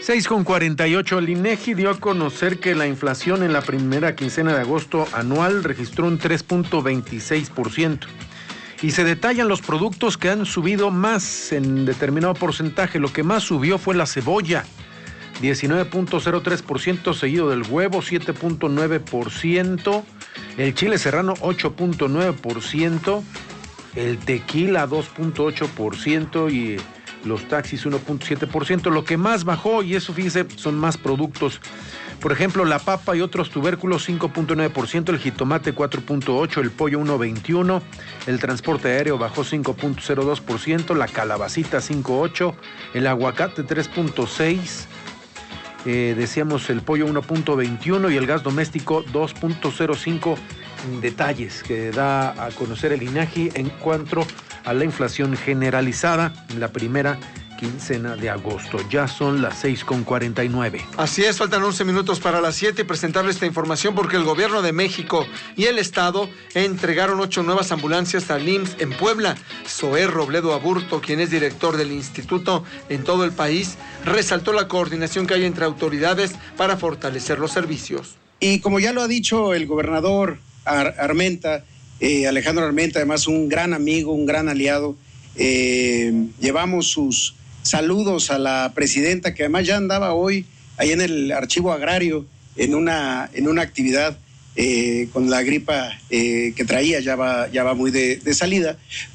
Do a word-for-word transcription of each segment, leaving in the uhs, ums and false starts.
seis con cuarenta y ocho, el INEGI dio a conocer que la inflación en la primera quincena de agosto anual registró un tres punto veintiséis por ciento. Y se detallan los productos que han subido más en determinado porcentaje. Lo que más subió fue la cebolla, diecinueve punto cero tres por ciento, seguido del huevo, siete punto nueve por ciento, el chile serrano, ocho punto nueve por ciento, el tequila, dos punto ocho por ciento y los taxis, uno punto siete por ciento. Lo que más bajó, y eso fíjese, son más productos. Por ejemplo, la papa y otros tubérculos, cinco punto nueve por ciento, el jitomate, cuatro punto ocho por ciento, el pollo, uno punto veintiuno por ciento, el transporte aéreo bajó cinco punto cero dos por ciento, la calabacita, cinco punto ocho por ciento, el aguacate, tres punto seis por ciento, eh, decíamos el pollo, uno punto veintiuno por ciento, y el gas doméstico, dos punto cero cinco por ciento. Detalles que da a conocer el INEGI en cuanto a la inflación generalizada en la primera quincena de agosto. Ya son las seis con cuarenta y nueve. Así es, faltan once minutos para las siete y presentarle esta información porque el gobierno de México y el estado entregaron ocho nuevas ambulancias al I M S S en Puebla. Zoé Robledo Aburto, quien es director del instituto en todo el país, resaltó la coordinación que hay entre autoridades para fortalecer los servicios. Y como ya lo ha dicho el gobernador Ar- Armenta, eh, Alejandro Armenta, además un gran amigo, un gran aliado, eh, llevamos sus saludos a la presidenta, que además ya andaba hoy ahí en el archivo agrario en una, en una actividad eh, con la gripa eh, que traía, ya va, ya va muy de, de salida,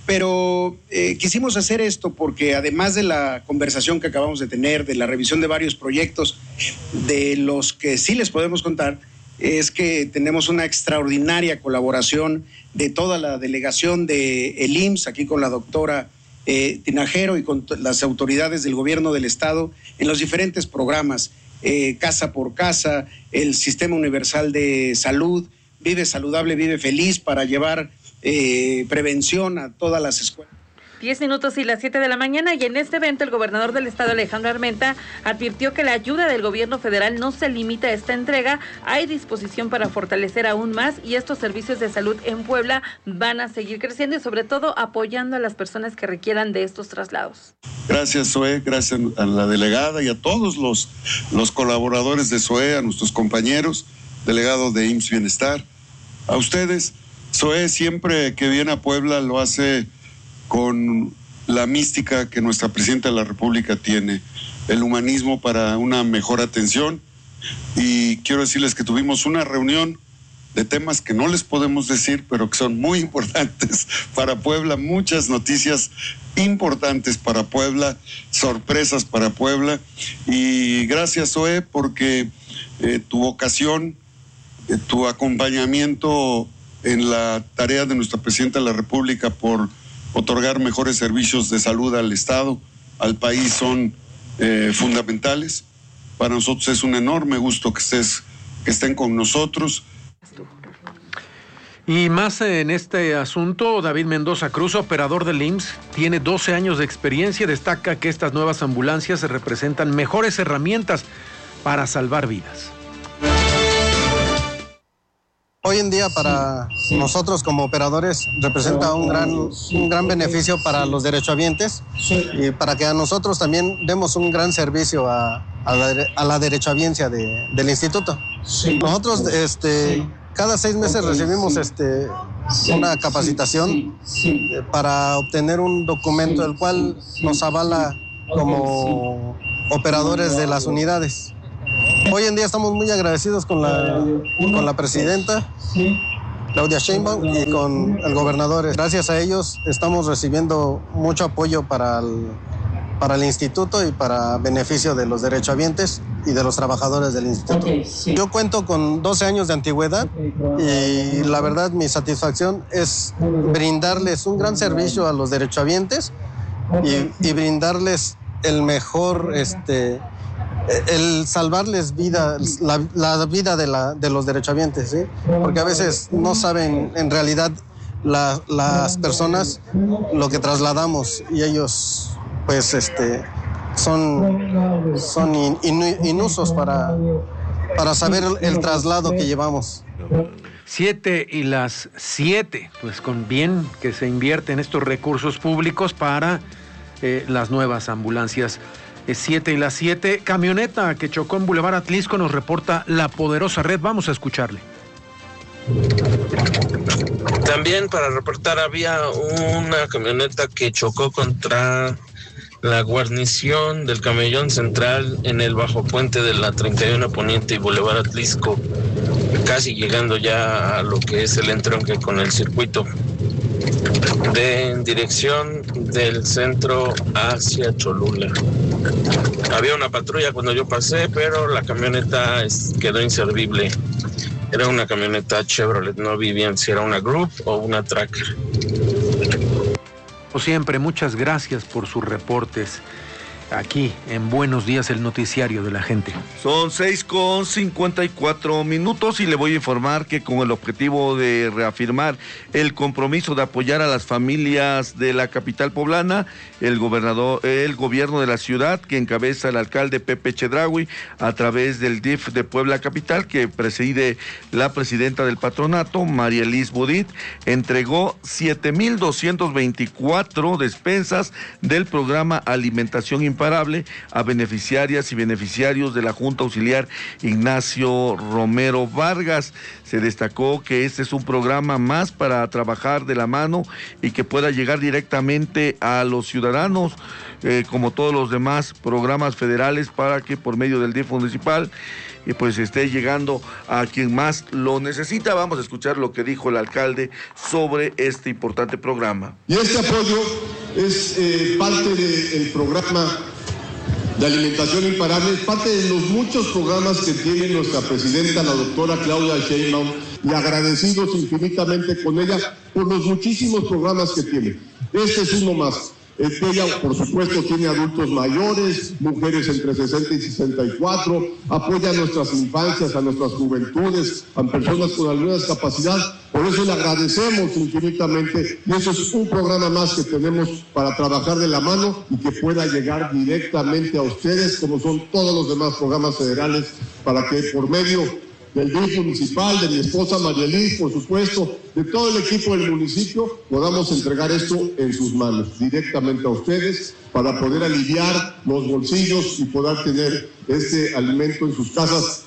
pero eh, quisimos hacer esto porque además de la conversación que acabamos de tener, de la revisión de varios proyectos, de los que sí les podemos contar, es que tenemos una extraordinaria colaboración de toda la delegación de el I M S S, aquí con la doctora eh, Tinajero y con t- las autoridades del gobierno del estado en los diferentes programas, eh, Casa por Casa, el Sistema Universal de Salud, Vive Saludable, Vive Feliz, para llevar eh, prevención a todas las escuelas. Diez minutos y las siete de la mañana, y en este evento el gobernador del estado, Alejandro Armenta, advirtió que la ayuda del gobierno federal no se limita a esta entrega, hay disposición para fortalecer aún más, y estos servicios de salud en Puebla van a seguir creciendo y sobre todo apoyando a las personas que requieran de estos traslados. Gracias, Zoé, gracias a la delegada y a todos los, los colaboradores de Zoé, a nuestros compañeros, delegado de I M S S Bienestar, a ustedes. Zoé siempre que viene a Puebla lo hace con la mística que nuestra presidenta de la República tiene, el humanismo para una mejor atención. Y quiero decirles que tuvimos una reunión de temas que no les podemos decir, pero que son muy importantes para Puebla, muchas noticias importantes para Puebla, sorpresas para Puebla. Y gracias, Zoé, porque eh, tu vocación, eh, tu acompañamiento en la tarea de nuestra presidenta de la República por otorgar mejores servicios de salud al Estado, al país, son eh, fundamentales. Para nosotros es un enorme gusto que estés, que estén con nosotros. Y más en este asunto, David Mendoza Cruz, operador del I M S S, tiene doce años de experiencia, destaca que estas nuevas ambulancias representan mejores herramientas para salvar vidas. Hoy en día para sí, sí. nosotros como operadores representa un gran, un gran beneficio para los derechohabientes sí. y para que a nosotros también demos un gran servicio a, a, la, a la derechohabiencia de, del instituto. Sí. Nosotros este, sí. cada seis meses okay, recibimos sí. este, una capacitación sí. Sí. para obtener un documento sí. el cual sí. nos avala como sí. operadores de las unidades. Hoy en día estamos muy agradecidos con la, con la presidenta Claudia Sheinbaum y con el gobernador. Gracias a ellos estamos recibiendo mucho apoyo para el, para el instituto y para beneficio de los derechohabientes y de los trabajadores del instituto. Yo cuento con doce años de antigüedad y la verdad mi satisfacción es brindarles un gran servicio a los derechohabientes y, y brindarles el mejor... este el salvarles vida, la, la vida de, la, de los derechohabientes, ¿sí? Porque a veces no saben en realidad la, las personas lo que trasladamos y ellos pues este son, son in, in, inusos para, para saber el, el traslado que llevamos. Siete y las siete, pues con bien que se invierten estos recursos públicos para eh, las nuevas ambulancias. Es siete y las siete. Camioneta que chocó en Boulevard Atlisco, nos reporta La Poderosa Red. Vamos a escucharle. También para reportar, había una camioneta que chocó contra la guarnición del camellón central en el bajo puente de la treinta y uno Poniente y Boulevard Atlisco, casi llegando ya a lo que es el entronque con el circuito, de en dirección del centro hacia Cholula. Había una patrulla cuando yo pasé, pero la camioneta es, quedó inservible. Era una camioneta Chevrolet, no vi bien si era una Group o una Tracker. Como siempre, muchas gracias por sus reportes aquí en Buenos Días, el noticiario de la gente. Son seis con cincuenta y cuatro minutos y le voy a informar que con el objetivo de reafirmar el compromiso de apoyar a las familias de la capital poblana, el gobernador, el gobierno de la ciudad que encabeza el alcalde Pepe Chedraui a través del D I F de Puebla Capital, que preside la presidenta del patronato, María Elis Budit, entregó siete mil doscientos veinticuatro despensas del programa Alimentación Imparable a beneficiarias y beneficiarios de la Junta Auxiliar Ignacio Romero Vargas. Se destacó que este es un programa más para trabajar de la mano y que pueda llegar directamente a los ciudadanos, eh, como todos los demás programas federales, para que por medio del D I F municipal y pues esté llegando a quien más lo necesita. Vamos a escuchar lo que dijo el alcalde sobre este importante programa. Y este apoyo es eh, parte del programa de alimentación imparable, es parte de los muchos programas que tiene nuestra presidenta, la doctora Claudia Sheinbaum, y agradecidos infinitamente con ella por los muchísimos programas que tiene. Este es uno más. Ella, por supuesto, tiene adultos mayores, mujeres entre sesenta y sesenta y cuatro, apoya a nuestras infancias, a nuestras juventudes, a personas con alguna discapacidad. Por eso le agradecemos infinitamente y eso es un programa más que tenemos para trabajar de la mano y que pueda llegar directamente a ustedes, como son todos los demás programas federales, para que por medio del D I F municipal, de mi esposa María Elis, por supuesto, de todo el equipo del municipio, podamos entregar esto en sus manos, directamente a ustedes, para poder aliviar los bolsillos y poder tener este alimento en sus casas.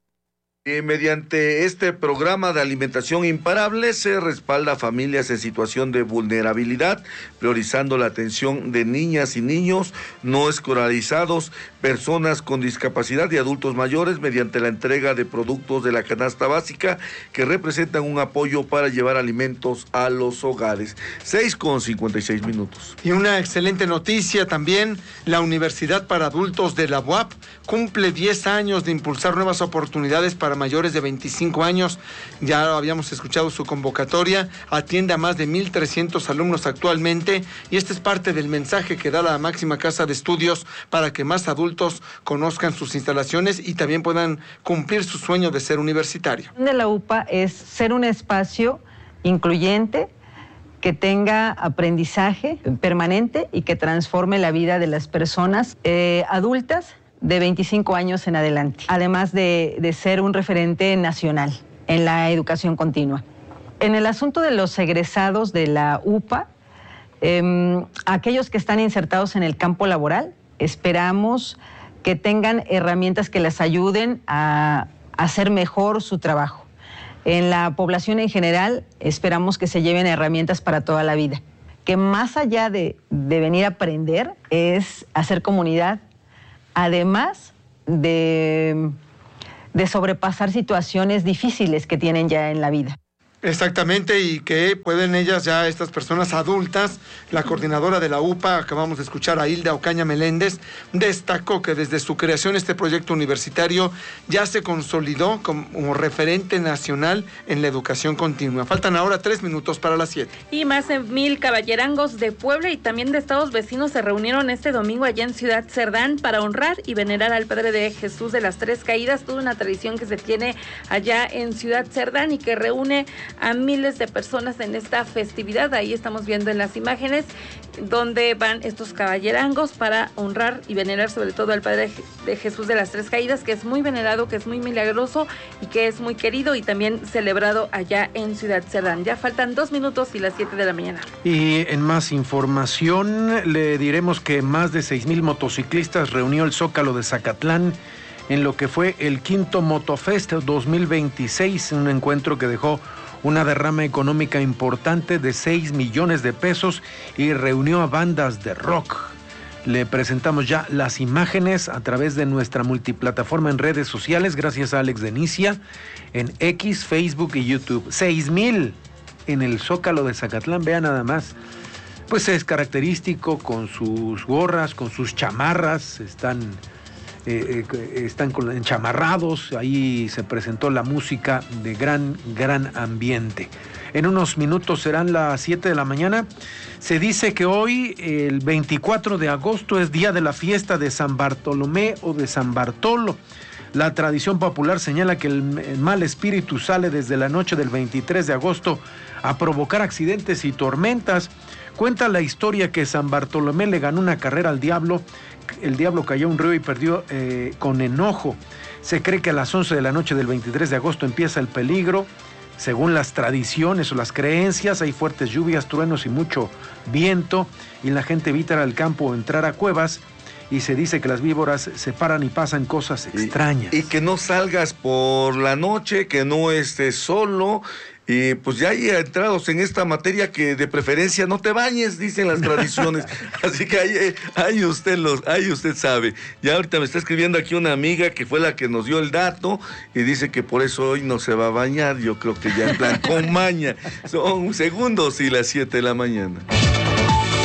Eh, mediante este programa de alimentación imparable se respalda a familias en situación de vulnerabilidad, priorizando la atención de niñas y niños no escolarizados, personas con discapacidad y adultos mayores mediante la entrega de productos de la canasta básica que representan un apoyo para llevar alimentos a los hogares. seis con cincuenta y seis minutos. Y una excelente noticia también, la Universidad para Adultos de la U A P cumple diez años de impulsar nuevas oportunidades para mayores de veinticinco años. Ya habíamos escuchado su convocatoria, atiende a más de mil trescientos alumnos actualmente y este es parte del mensaje que da la máxima casa de estudios para que más adultos conozcan sus instalaciones y también puedan cumplir su sueño de ser universitario. De la U P A es ser un espacio incluyente, que tenga aprendizaje permanente y que transforme la vida de las personas eh, adultas de veinticinco años en adelante, además de, de ser un referente nacional en la educación continua. En el asunto de los egresados de la U P A, eh, aquellos que están insertados en el campo laboral, esperamos que tengan herramientas que les ayuden a, a hacer mejor su trabajo. En la población en general, esperamos que se lleven herramientas para toda la vida, que más allá de, de venir a aprender, es hacer comunidad, además de, de sobrepasar situaciones difíciles que tienen ya en la vida. Exactamente, y que pueden ellas ya, estas personas adultas, la coordinadora de la U P A, acabamos de escuchar a Hilda Ocaña Meléndez, destacó que desde su creación este proyecto universitario ya se consolidó como referente nacional en la educación continua. Faltan ahora tres minutos para las siete. Y más de mil caballerangos de Puebla y también de estados vecinos se reunieron este domingo allá en Ciudad Cerdán para honrar y venerar al Padre de Jesús de las Tres Caídas, toda una tradición que se tiene allá en Ciudad Cerdán y que reúne a miles de personas en esta festividad. Ahí estamos viendo en las imágenes donde van estos caballerangos para honrar y venerar sobre todo al Padre de Jesús de las Tres Caídas, que es muy venerado, que es muy milagroso y que es muy querido y también celebrado allá en Ciudad Cerdán. Ya faltan dos minutos y las siete de la mañana. Y en más información le diremos que más de seis mil motociclistas reunió el Zócalo de Zacatlán en lo que fue el quinto Motofest dos mil veintiséis, un encuentro que dejó una derrama económica importante de seis millones de pesos y reunió a bandas de rock. Le presentamos ya las imágenes a través de nuestra multiplataforma en redes sociales, gracias a Alex Denicia, en X, Facebook y YouTube. Seis mil en el Zócalo de Zacatlán, vean nada más. Pues es característico con sus gorras, con sus chamarras, están... Eh, eh, están con, enchamarrados, ahí se presentó la música de gran, gran ambiente. En unos minutos serán las siete de la mañana. Se dice que hoy, el veinticuatro de agosto, es día de la fiesta de San Bartolomé o de San Bartolo. La tradición popular señala que el, el mal espíritu sale desde la noche del veintitrés de agosto a provocar accidentes y tormentas. Cuenta la historia que San Bartolomé le ganó una carrera al diablo. El diablo cayó a un río y perdió eh, con enojo. Se cree que a las once de la noche del veintitrés de agosto empieza el peligro. Según las tradiciones o las creencias, hay fuertes lluvias, truenos y mucho viento, y la gente evita ir al campo o entrar a cuevas, y se dice que las víboras se paran y pasan cosas extrañas. Y, y que no salgas por la noche, que no estés solo. Y pues ya hay entrados en esta materia que de preferencia no te bañes, dicen las tradiciones. Así que ahí, ahí usted los, ahí usted sabe. Ya ahorita me está escribiendo aquí una amiga que fue la que nos dio el dato y dice que por eso hoy no se va a bañar. Yo creo que ya en plan con maña. Son segundos y las siete de la mañana.